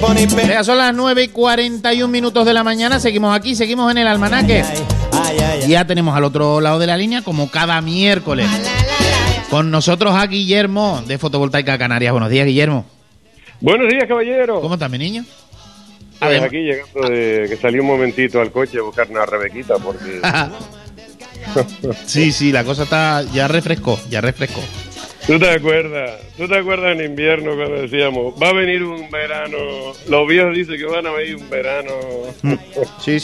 Ya son las 9:41 de la mañana. Seguimos aquí, seguimos en el almanaque. Ya tenemos al otro lado de la línea, como cada miércoles, con nosotros a Guillermo de Fotovoltaica Canarias. Buenos días, Guillermo. Buenos días, caballero. ¿Cómo estás, mi niño? Pues aquí llegando de que salí un momentito al coche a buscar una Rebequita porque... Sí, la cosa está... Ya refrescó. ¿Tú te acuerdas en invierno cuando decíamos, va a venir un verano? Los viejos dicen que van a venir un verano. Sí.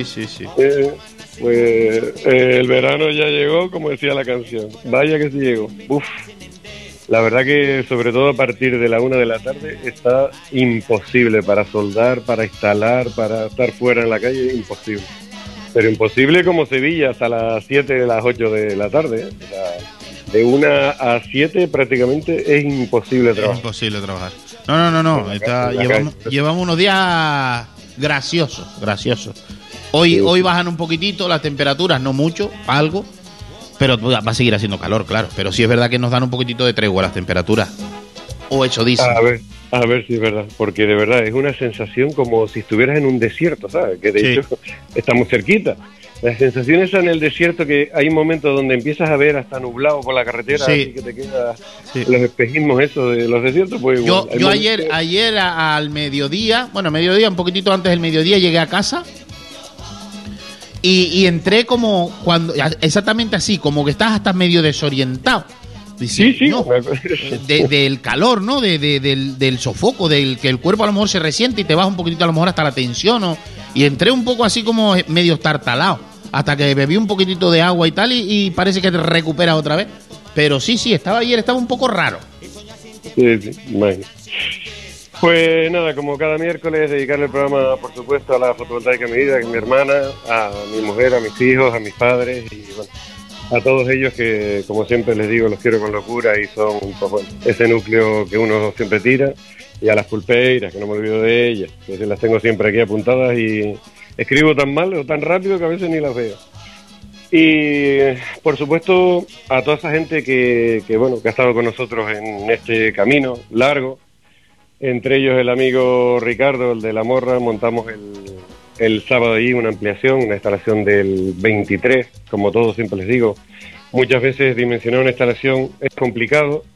Pues el verano ya llegó, como decía la canción. Vaya que sí llegó. Uf. La verdad que sobre todo a partir de la 1 de la tarde está imposible para soldar, para instalar, para estar fuera en la calle, imposible. Pero imposible como Sevilla hasta las 7, las 8 de la tarde, ¿eh? O sea, de 1 a 7 prácticamente es imposible trabajar. Es imposible trabajar. No. Llevamos unos días graciosos. Hoy bajan un poquitito las temperaturas, no mucho, algo, pero va a seguir haciendo calor, claro. Pero sí es verdad que nos dan un poquitito de tregua las temperaturas. O eso dicen. A ver si es verdad, porque de verdad es una sensación como si estuvieras en un desierto, ¿sabes? Que de hecho estamos cerquita. La sensación esa en el desierto, que hay momentos donde empiezas a ver hasta nublado por la carretera, así que te quedan los espejismos esos de los desiertos. Pues igual, yo ayer al mediodía, un poquitito antes del mediodía, llegué a casa y entré como cuando, exactamente así, como que estás hasta medio desorientado. Sí. No, del calor, ¿no? Del sofoco, del que el cuerpo a lo mejor se resiente y te baja un poquitito a lo mejor hasta la tensión, ¿no? Y entré un poco así como medio estartalado, hasta que bebí un poquitito de agua y tal, y parece que te recuperas otra vez. Pero sí, estaba un poco raro. Sí, imagínate. Pues nada, como cada miércoles, dedicarle el programa, por supuesto, a la fotovoltaica a mi vida, que es mi hermana, a mi mujer, a mis hijos, a mis padres y bueno, a todos ellos que, como siempre les digo, los quiero con locura y son ese núcleo que uno siempre tira, y a las pulpeiras, que no me olvido de ellas, que las tengo siempre aquí apuntadas y escribo tan mal o tan rápido que a veces ni las veo. Y por supuesto a toda esa gente que ha estado con nosotros en este camino largo, entre ellos el amigo Ricardo, el de La Morra. Montamos el sábado ahí una ampliación, una instalación del 23, como todos siempre les digo. Muchas veces dimensionar una instalación es complicado.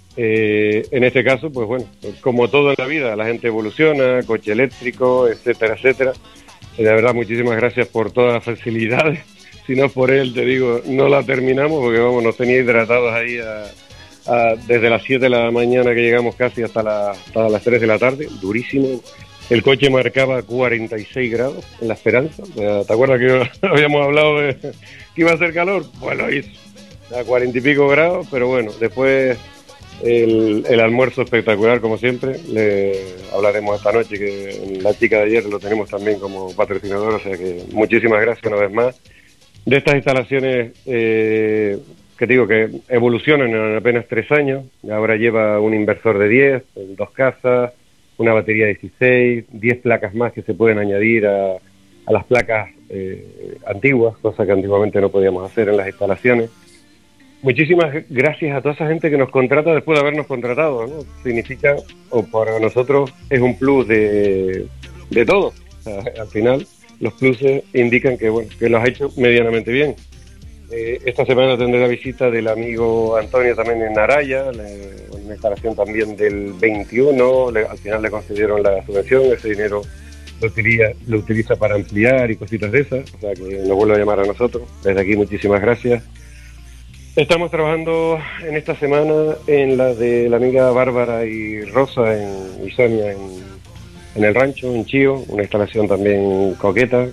En este caso, pues bueno, como todo en la vida, la gente evoluciona, coche eléctrico, etcétera. La verdad, muchísimas gracias por todas las facilidades. Si no es por él, te digo, no la terminamos porque nos tenía hidratados ahí desde las 7 de la mañana que llegamos casi hasta las 3 de la tarde, durísimo. El coche marcaba 46 grados en La Esperanza. ¿Te acuerdas que habíamos hablado de que iba a hacer calor? Pues lo hizo, a 40 y pico grados, pero bueno, después el almuerzo espectacular como siempre. Le hablaremos esta noche, que la chica de ayer lo tenemos también como patrocinador, o sea que muchísimas gracias una vez más. De estas instalaciones que digo que evolucionan en apenas 3 años, ahora lleva un inversor de 10, 2 casas, una batería de 16, 10 placas más que se pueden añadir a las placas antiguas, cosa que antiguamente no podíamos hacer en las instalaciones. Muchísimas gracias a toda esa gente que nos contrata después de habernos contratado, ¿no? Significa, o para nosotros es un plus de todo. O sea, al final los pluses indican que lo has hecho medianamente bien. Esta semana tendré la visita del amigo Antonio también en Araya, una instalación también del 21, al final le concedieron la subvención, ese dinero lo utiliza para ampliar y cositas de esas, o sea que nos vuelve a llamar a nosotros. Desde aquí muchísimas gracias. Estamos trabajando en esta semana en la de la amiga Bárbara y Rosa y Sonia en el rancho, en Chío, una instalación también coqueta.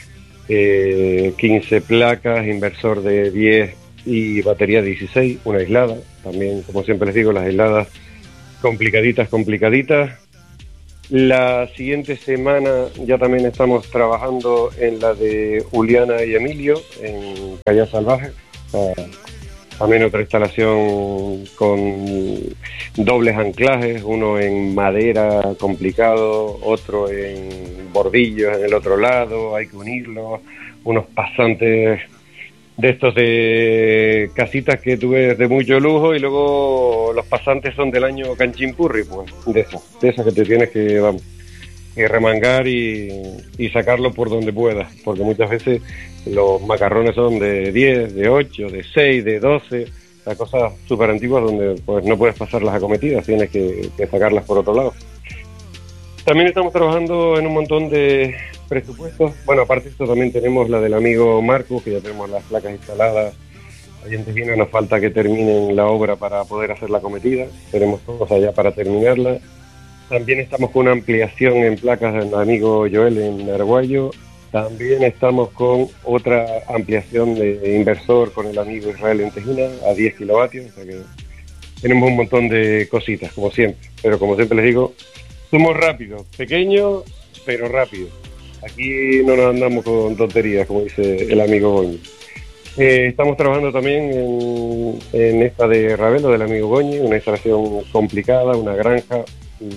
15 placas, inversor de 10 y batería de 16, una aislada. También, como siempre les digo, las aisladas complicaditas. La siguiente semana ya también estamos trabajando en la de Juliana y Emilio, en Calle Salvaje. También otra instalación con dobles anclajes, uno en madera complicado, otro en bordillos en el otro lado, hay que unirlos, unos pasantes de estos de casitas que tuve de mucho lujo, y luego los pasantes son del año Canchimpurri, pues, de esas que te tienes que, remangar y sacarlo por donde puedas, porque muchas veces los macarrones son de 10, de 8, de 6, de 12, las cosas súper antiguas donde pues no puedes pasar las acometidas, tienes que sacarlas por otro lado. También estamos trabajando en un montón de presupuestos. Bueno, aparte de esto también tenemos la del amigo Marcos, que ya tenemos las placas instaladas. Allí en Tejina nos falta que terminen la obra para poder hacer la acometida. Tenemos todos allá para terminarla. También estamos con una ampliación en placas del amigo Joel en Arguayo. También estamos con otra ampliación de inversor con el amigo Israel en Tejina a 10 kilovatios. O sea que tenemos un montón de cositas, como siempre. Pero como siempre les digo, somos rápidos, pequeños, pero rápidos. Aquí no nos andamos con tonterías, como dice el amigo Goñi. Estamos trabajando también en esta de Ravelo del amigo Goñi, una instalación complicada, una granja,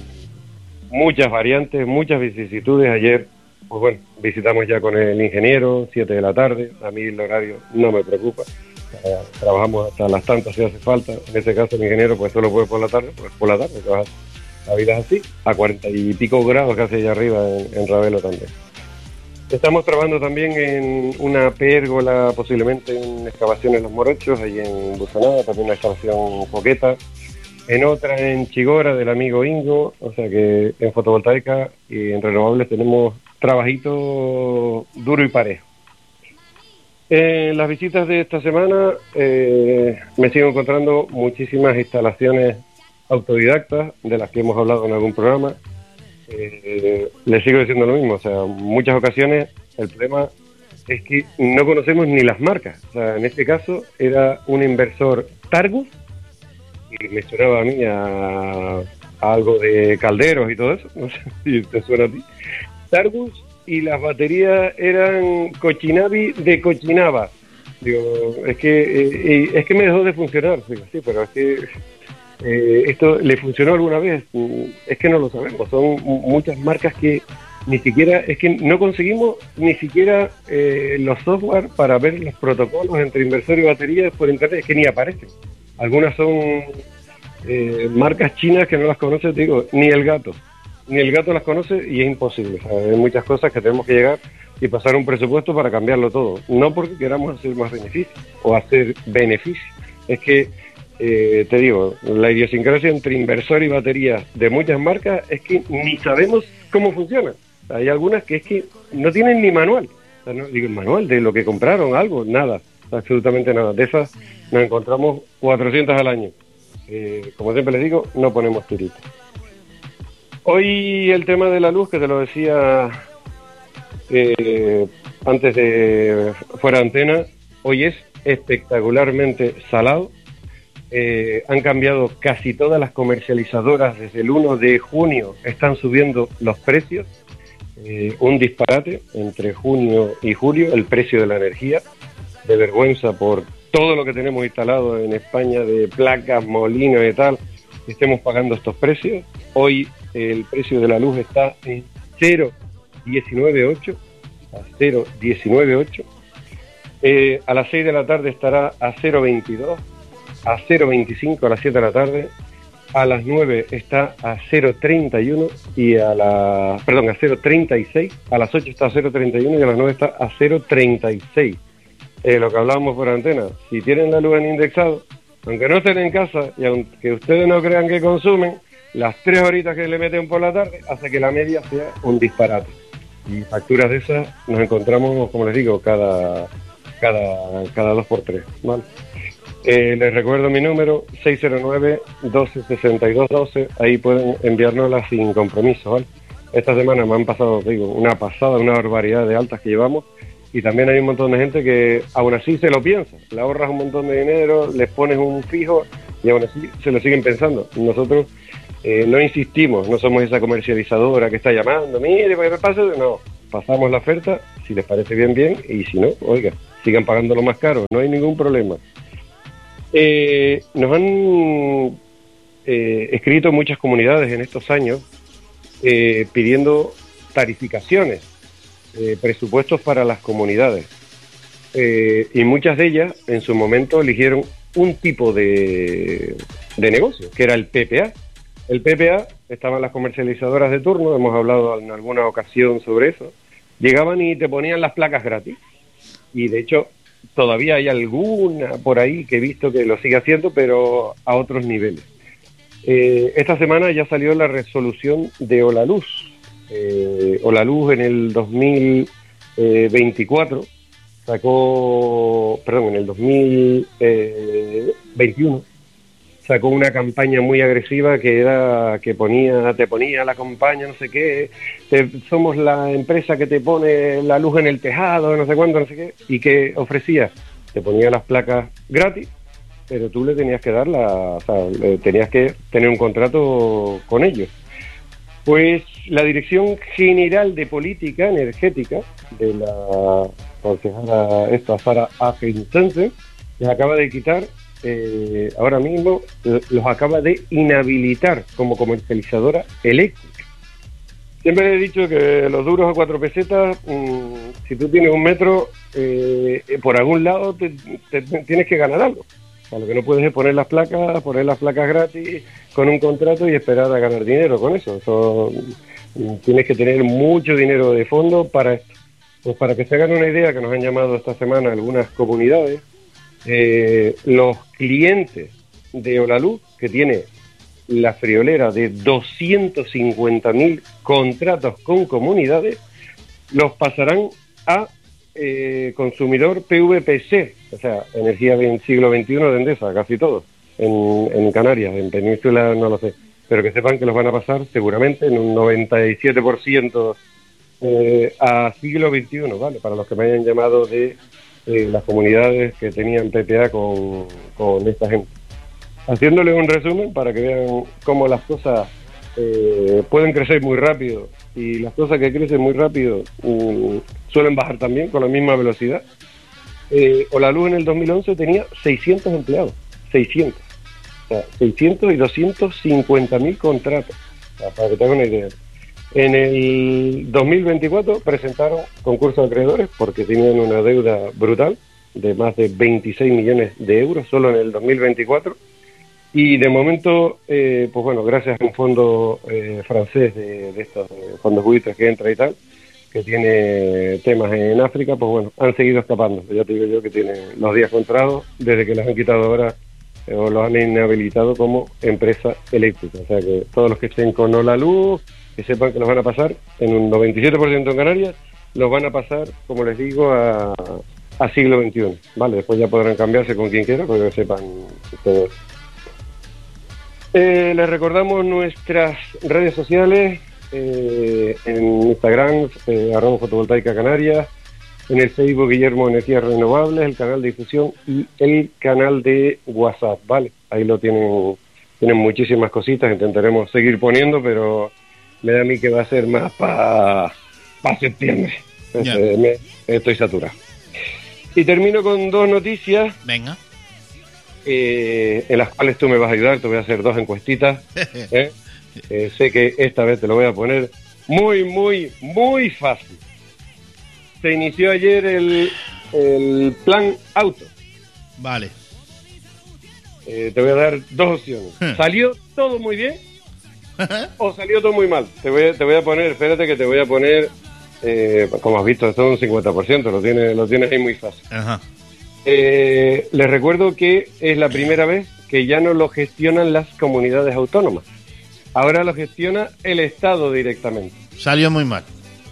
muchas variantes, muchas vicisitudes. Ayer, pues bueno, visitamos ya con el ingeniero, 7 de la tarde. A mí el horario no me preocupa. Trabajamos hasta las tantas si hace falta. En ese caso el ingeniero pues solo puede por la tarde, pues por la tarde trabaja. La vida es así, a 40 y pico grados casi allá arriba en Ravelo también. Estamos trabajando también en una pérgola, posiblemente en excavación en Los Morochos, ahí en Busanada, también una excavación coqueta. En otra en Chigora, del amigo Ingo, o sea que en fotovoltaica y en renovables tenemos trabajito duro y parejo. En las visitas de esta semana me sigo encontrando muchísimas instalaciones autodidactas, de las que hemos hablado en algún programa. Les sigo diciendo lo mismo, o sea, en muchas ocasiones el problema es que no conocemos ni las marcas. O sea, en este caso era un inversor Targus, y me sonaba a mí a algo de calderos y todo eso, no sé si te suena a ti. Targus, y las baterías eran Cochinabi de Cochinaba. Digo, es que me dejó de funcionar. Digo, sí, pero es que ¿esto le funcionó alguna vez? Es que no lo sabemos. Son muchas marcas que ni siquiera, es que no conseguimos ni siquiera los software para ver los protocolos entre inversor y batería por internet, es que ni aparecen. Algunas son marcas chinas que no las conoce, te digo, ni el gato las conoce, y es imposible. O sea, hay muchas cosas que tenemos que llegar y pasar un presupuesto para cambiarlo todo, no porque queramos hacer más beneficios o hacer beneficios, es que te digo, la idiosincrasia entre inversor y batería de muchas marcas es que ni sabemos cómo funciona. Hay algunas que es que no tienen ni manual. O sea, no digo manual de lo que compraron, algo, nada, absolutamente nada. De esas nos encontramos 400 al año. Como siempre les digo, no ponemos tiritas. Hoy el tema de la luz, que te lo decía antes de fuera de antena, hoy es espectacularmente salado. Han cambiado casi todas las comercializadoras desde el 1 de junio, están subiendo los precios, un disparate entre junio y julio, el precio de la energía, de vergüenza por todo lo que tenemos instalado en España de placas, molinos y tal, que estemos pagando estos precios. Hoy el precio de la luz está en 0,198, a 0,198, a las 6 de la tarde estará a 0,22, a 0,25 a las 7 de la tarde, a las 9 está a 0,31 y a 0,36, a las 8 está a 0,31 y a las 9 está a 0,36. Lo que hablábamos por antena, si tienen la luz en indexado, aunque no estén en casa y aunque ustedes no crean que consumen, las 3 horitas que le meten por la tarde hace que la media sea un disparate. Y facturas de esas nos encontramos, como les digo, cada 2x3, ¿vale? Les recuerdo mi número, 609-1262-12, ahí pueden enviárnoslas sin compromiso, ¿vale? Esta semana me han pasado, te digo, una pasada, una barbaridad de altas que llevamos, y también hay un montón de gente que aún así se lo piensa, le ahorras un montón de dinero, les pones un fijo y aún así se lo siguen pensando. Nosotros no insistimos, no somos esa comercializadora que está llamando, mire, ¿qué me pasa? No, pasamos la oferta, si les parece bien, y si no, oiga, sigan pagando lo más caro, no hay ningún problema. Nos han escrito muchas comunidades en estos años pidiendo tarificaciones, presupuestos para las comunidades, y muchas de ellas en su momento eligieron un tipo de negocio, que era el PPA, el PPA, estaban las comercializadoras de turno, hemos hablado en alguna ocasión sobre eso, llegaban y te ponían las placas gratis. Y de hecho, todavía hay alguna por ahí que he visto que lo sigue haciendo, pero a otros niveles. Esta semana ya salió la resolución de Holaluz. Holaluz en el 2024 en el 2021 sacó una campaña muy agresiva que era que te ponía la campaña, no sé qué, somos la empresa que te pone la luz en el tejado, no sé cuánto, no sé qué, y que ofrecía, te ponía las placas gratis, pero tú le tenías que tenías que tener un contrato con ellos. Pues la Dirección General de Política Energética de la concejala Sara Agensense les acaba de quitar, ahora mismo los acaba de inhabilitar como comercializadora eléctrica. Siempre he dicho que los duros a 4 pesetas, si tú tienes 1 metro, por algún lado te tienes que ganar algo. O sea, lo que no puedes es poner las placas gratis con un contrato y esperar a ganar dinero con eso. Tienes que tener mucho dinero de fondo para esto. Pues para que se hagan una idea, que nos han llamado esta semana algunas comunidades, los clientes de Holaluz, que tiene la friolera de 250.000 contratos con comunidades, los pasarán a consumidor PVPC, o sea, energía del siglo XXI de Endesa, casi todos, en Canarias, en Península no lo sé, pero que sepan que los van a pasar seguramente en un 97% a siglo XXI, ¿vale? Para los que me hayan llamado de las comunidades que tenían PPA con esta gente. Haciéndole un resumen para que vean cómo las cosas pueden crecer muy rápido, y las cosas que crecen muy rápido suelen bajar también con la misma velocidad. Holaluz en el 2011 tenía 600 empleados, 600. O sea, 600 y 250.000 contratos, o sea, para que tengan una idea. En el 2024 presentaron concurso de acreedores porque tenían una deuda brutal de más de 26 millones de euros solo en el 2024. Y de momento, pues bueno, gracias a un fondo francés de estos fondos buitres que entra y tal, que tiene temas en África, pues bueno, han seguido escapando. Ya te digo yo que tienen los días contados desde que les han quitado ahora o los han inhabilitado como empresa eléctrica. O sea que todos los que estén con Holaluz, que sepan que los van a pasar en un 97% en Canarias, los van a pasar, como les digo, a siglo XXI. Vale, después ya podrán cambiarse con quien quiera, porque sepan todo eso. Les recordamos nuestras redes sociales, en Instagram, @fotovoltaica Canarias, en el Facebook Guillermo Energías Renovables, el canal de difusión y el canal de WhatsApp, ¿vale? Ahí lo tienen muchísimas cositas, intentaremos seguir poniendo, pero me da a mí que va a ser más para septiembre. Estoy saturado. Y termino con 2 noticias. Venga. En las cuales tú me vas a ayudar. Te voy a hacer 2 encuestitas. Sé que esta vez te lo voy a poner muy, muy, muy fácil. Se inició ayer el plan auto. Vale. Te voy a dar 2 opciones. ¿Salió todo muy bien o salió todo muy mal? Te voy a poner, espérate que te voy a poner, como has visto, esto es un 50%, lo tienes ahí muy fácil. Ajá. Les recuerdo que es la primera vez que ya no lo gestionan las comunidades autónomas. Ahora lo gestiona el Estado directamente. Salió muy mal.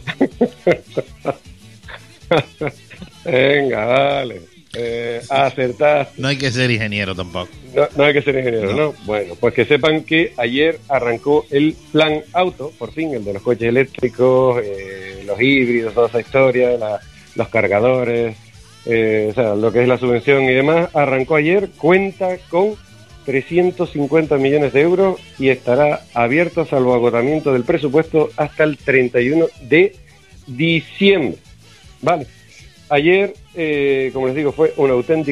Venga, vale. Acertaste. No hay que ser ingeniero tampoco. No hay que ser ingeniero, ¿no? Bueno, pues que sepan que ayer arrancó el plan auto, por fin, el de los coches eléctricos, los híbridos, toda esa historia, los cargadores, o sea, lo que es la subvención y demás, arrancó ayer, cuenta con 350 millones de euros y estará abierto salvo agotamiento del presupuesto hasta el 31 de diciembre. Vale. Ayer, como les digo, fue un auténtico